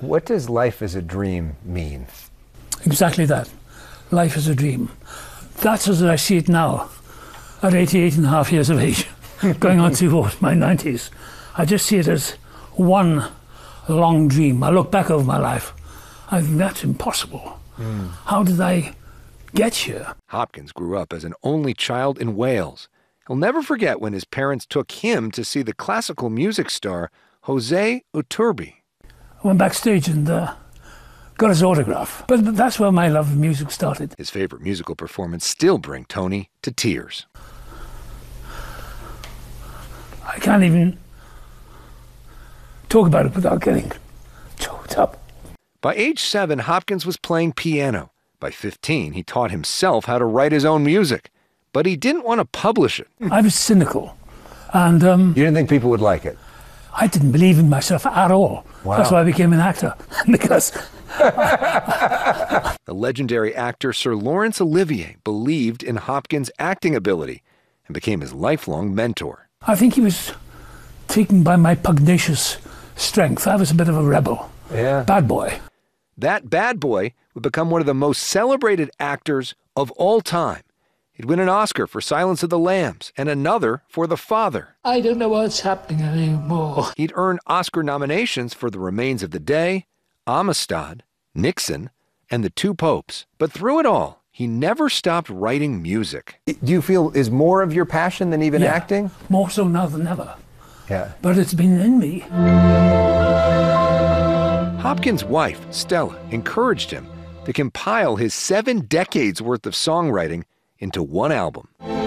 What does life as a dream mean? Exactly that. Life is a dream. That's as I see it now, at 88 and a half years of age, going on to my 90s. I just see it as one long dream. I look back over my life. I think that's impossible. How did I get here? Hopkins grew up as an only child in Wales. He'll never forget when his parents took him to see the classical music star Jose Iturbi. I went backstage and got his autograph. But that's where my love of music started. His favorite musical performance still brings Tony to tears. I can't even talk about it without getting choked up. By age 7, Hopkins was playing piano. By 15, he taught himself how to write his own music. But he didn't want to publish it. I was cynical. And You didn't think people would like it? I didn't believe in myself at all. Wow. That's why I became an actor. Because The legendary actor Sir Laurence Olivier believed in Hopkins' acting ability and became his lifelong mentor. I think he was taken by my pugnacious strength. I was a bit of a rebel. Yeah. Bad boy. That bad boy would become one of the most celebrated actors of all time. He'd win an Oscar for Silence of the Lambs and another for The Father. I don't know what's happening anymore. He'd earn Oscar nominations for The Remains of the Day, Amistad, Nixon, and The Two Popes. But through it all, he never stopped writing music. Do you feel is more of your passion than even acting? More so now than ever. Yeah. But it's been in me. Hopkins' wife, Stella, encouraged him to compile his 7 decades worth of songwriting into one album.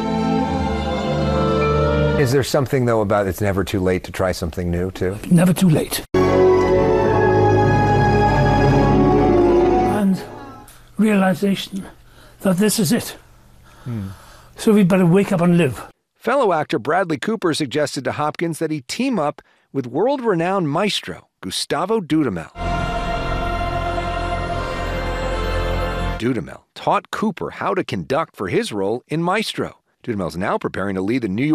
Is there something, though, about it's never too late to try something new, too? Never too late. And realization that this is it. So we better wake up and live. Fellow actor Bradley Cooper suggested to Hopkins that he team up with world-renowned maestro Gustavo Dudamel. Dudamel taught Cooper how to conduct for his role in Maestro. Dudamel's now preparing to lead the New York